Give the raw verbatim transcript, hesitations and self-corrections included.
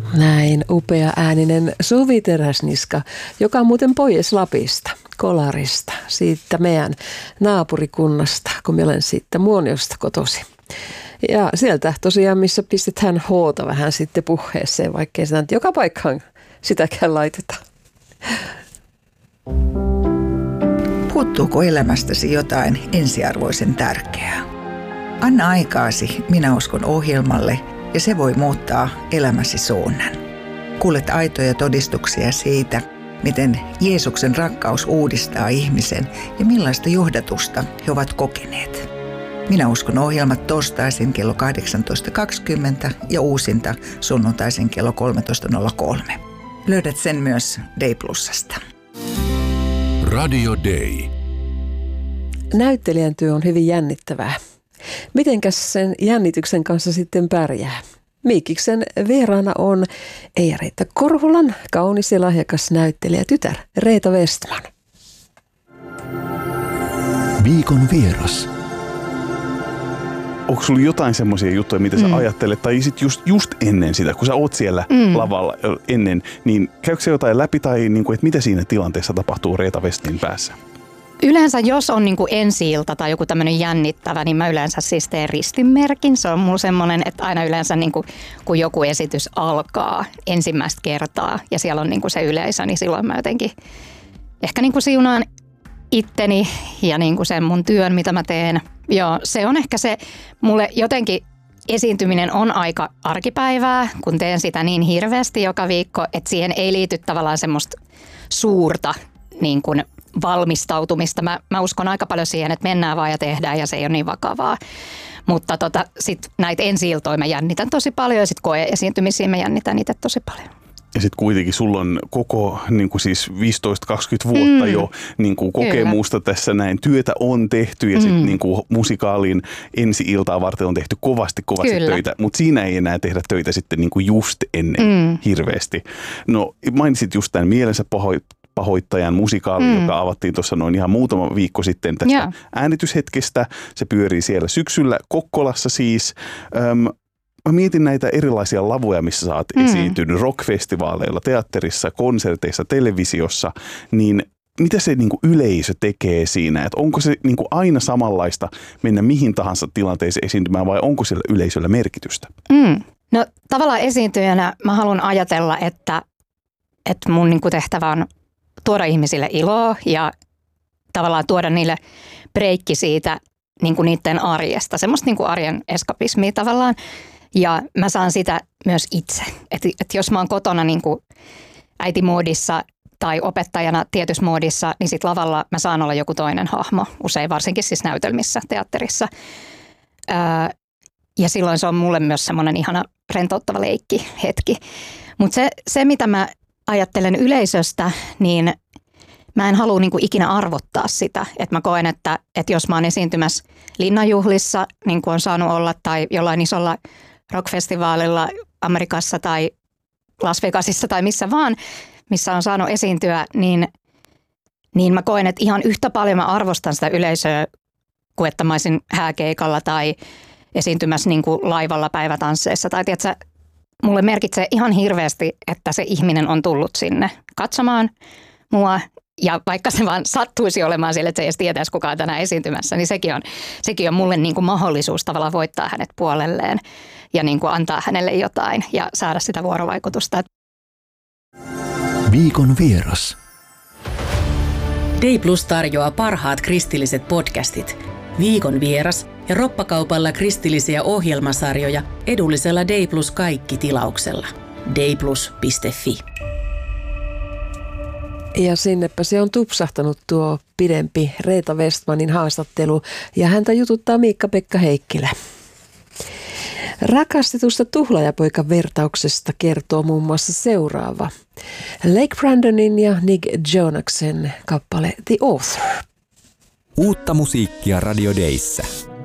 Näin upea ääninen Suvi Teräsniska, joka on muuten pois Lapista, Kolarista, siitä meidän naapurikunnasta, kun mä olen siitä Muoniosta kotosi. Ja sieltä tosiaan, missä pistetään hoota vähän sitten puheeseen, vaikkei sitä nyt joka paikkaan sitäkään laiteta. Puuttuuko elämästäsi jotain ensiarvoisen tärkeää? Anna aikaasi Minä uskon ohjelmalle ja se voi muuttaa elämäsi suunnan. Kuulet aitoja todistuksia siitä, miten Jeesuksen rakkaus uudistaa ihmisen ja millaista johdatusta he ovat kokeneet. Minä uskon ohjelmat torstaisin kello kahdeksantoista kaksikymmentä ja uusinta sunnuntaisin kello kolmetoista nolla kolme. Löydät sen myös Day Plusasta. Radio Day. Näyttelijän työ on hyvin jännittävää. Mitenkäs sen jännityksen kanssa sitten pärjää? Miikiksen vieraana on Eija-Reetta Korholan kaunis ja lahjakas näyttelijä tytär Reetta Westman. Viikon vieras. Onko sulla jotain semmoisia juttuja, mitä sä mm. ajattelet, tai sit just, just ennen sitä, kun sä oot siellä mm. lavalla ennen, niin käykö se jotain läpi, tai niin kuin, että mitä siinä tilanteessa tapahtuu Reetta Westmanin päässä? Yleensä jos on niin kuin ensi-ilta tai joku tämmöinen jännittävä, niin mä yleensä siis teen ristinmerkin. Se on mulla semmoinen, että aina yleensä niin kuin, kun joku esitys alkaa ensimmäistä kertaa ja siellä on niin kuin se yleisö, niin silloin mä jotenkin ehkä niin kuin siunaan itteni ja niin kuin sen mun työn, mitä mä teen. Joo, se on ehkä se, mulle jotenkin esiintyminen on aika arkipäivää, kun teen sitä niin hirveästi joka viikko, että siihen ei liity tavallaan semmoista suurta niin kuin valmistautumista. Mä, mä uskon aika paljon siihen, että mennään vaan ja tehdään ja se ei ole niin vakavaa. Mutta tota, sit näitä ensi-iltoja mä jännitän tosi paljon ja sitten koe-esiintymisiä mä jännitän itse tosi paljon. Ja sitten kuitenkin sulla on koko niin kuin siis viisitoista kaksikymmentä vuotta mm. jo niin kuin kokemusta Kyllä. tässä näin. Työtä on tehty ja mm. sitten niin kuin musikaalin ensi-iltaa varten on tehty kovasti kovasti Kyllä. töitä, mutta siinä ei enää tehdä töitä sitten niin kuin just ennen mm. hirveästi. No mainitsit just tämän Mielensä pahoittajan musikaalin, mm. joka avattiin tuossa noin ihan muutama viikko sitten tästä yeah. äänityshetkestä. Se pyörii siellä syksyllä Kokkolassa siis. Öm, Mä mietin näitä erilaisia lavoja, missä sä oot mm. esiintynyt rockfestivaaleilla, teatterissa, konserteissa, televisiossa, niin mitä se niin kuin yleisö tekee siinä? Et onko se niin kuin aina samanlaista mennä mihin tahansa tilanteeseen esiintymään vai onko sillä yleisöllä merkitystä? Mm. No tavallaan esiintyjänä mä haluan ajatella, että, että mun niin kuin tehtävä on tuoda ihmisille iloa ja tavallaan tuoda niille breikki siitä niin kuin niiden arjesta, semmoista niin kuin arjen eskapismia tavallaan. Ja mä saan sitä myös itse. Että et jos mä oon kotona niin kuin äitimoodissa tai opettajana tietyssä moodissa, niin sit lavalla mä saan olla joku toinen hahmo. Usein varsinkin siis näytelmissä, teatterissa. Öö, ja silloin se on mulle myös semmoinen ihana rentouttava leikki hetki. Mutta se, se, mitä mä ajattelen yleisöstä, niin mä en halua niin kuin ikinä arvottaa sitä. Että mä koen, että, että jos mä oon esiintymässä linnanjuhlissa, niin kuin on saanut olla, tai jollain isolla rockfestivaalilla Amerikassa tai Las Vegasissa tai missä vaan, missä on saanut esiintyä, niin, niin mä koen, että ihan yhtä paljon mä arvostan sitä yleisöä, kuin että mä olisin hääkeikalla tai esiintymässä niin kuin laivalla päivätansseissa. Tai tiedätkö, mulle merkitsee ihan hirveästi, että se ihminen on tullut sinne katsomaan mua. Ja vaikka se vaan sattuisi olemaan sille, että se ei edes tietäisi kukaan tänään esiintymässä, niin sekin on, sekin on mulle niin kuin mahdollisuus tavallaan voittaa hänet puolelleen ja niin kuin antaa hänelle jotain ja saada sitä vuorovaikutusta. Viikon vieras. Day Plus tarjoaa parhaat kristilliset podcastit. Viikon vieras ja roppakaupalla kristillisiä ohjelmasarjoja edullisella Day Plus kaikki tilauksella. dayplus piste fi. Ja sinnepä se on tupsahtanut tuo pidempi Reetta Westmanin haastattelu ja häntä jututtaa Miikka-Pekka Heikkilä. Rakastetusta tuhlaajapoikan vertauksesta kertoo muun muassa seuraava. Lake Brandonin ja Nick Jonaksen kappale The Author. Uutta musiikkia Radio Dayssä.